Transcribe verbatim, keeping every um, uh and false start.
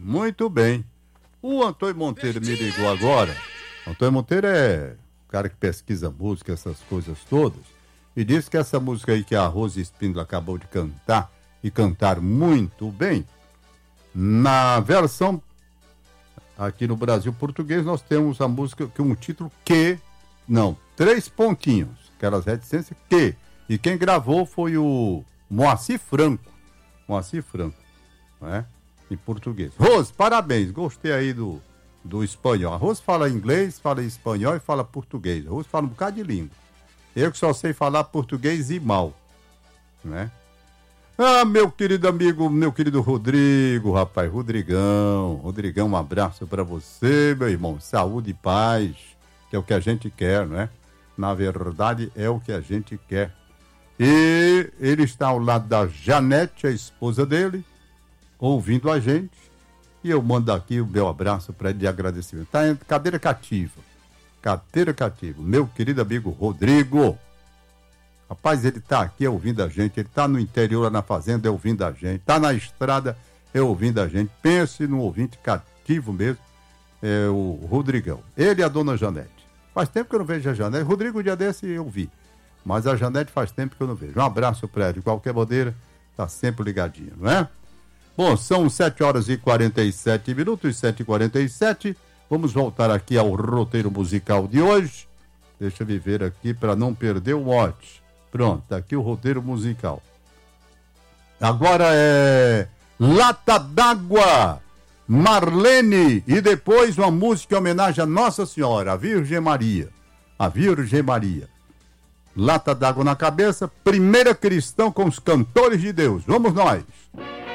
Muito bem. O Antônio Monteiro me ligou agora. O Antônio Monteiro é o cara que pesquisa música, essas coisas todas. E disse que essa música aí que a Rose Espíndola acabou de cantar, e cantar muito bem, na versão aqui no Brasil português, nós temos a música com um título que, não, três pontinhos, aquelas reticências que. E quem gravou foi o Moacir Franco. Moacir Franco, né? Em português. Rose, parabéns, gostei aí do, do espanhol. A Rose fala inglês, fala espanhol e fala português. A Rose fala um bocado de língua. Eu que só sei falar português e mal, né? Ah, meu querido amigo, meu querido Rodrigo, rapaz, Rodrigão, Rodrigão, um abraço pra você, meu irmão, saúde e paz, que é o que a gente quer, não é? Na verdade, é o que a gente quer. E ele está ao lado da Janete, a esposa dele, ouvindo a gente, e eu mando aqui o meu abraço para ele de agradecimento. Tá em cadeira cativa, cadeira cativa, meu querido amigo Rodrigo. Rapaz, ele tá aqui ouvindo a gente, ele tá no interior, lá na fazenda, é ouvindo a gente, tá na estrada, é ouvindo a gente. Pense no ouvinte cativo mesmo, é o Rodrigão. Ele e a dona Janete. Faz tempo que eu não vejo a Janete. Rodrigo, um dia desse eu vi, mas a Janete faz tempo que eu não vejo. Um abraço pra ela, de qualquer maneira, tá sempre ligadinha, não é? Bom, são sete horas e quarenta e sete minutos, sete e quarenta e sete. Vamos voltar aqui ao roteiro musical de hoje. Deixa eu ver aqui para não perder o mote. Pronto, tá aqui o roteiro musical. Agora é Lata d'Água, Marlene, e depois uma música em homenagem a Nossa Senhora, a Virgem Maria. A Virgem Maria. Lata d'Água na cabeça, primeira cristão com os cantores de Deus. Vamos nós!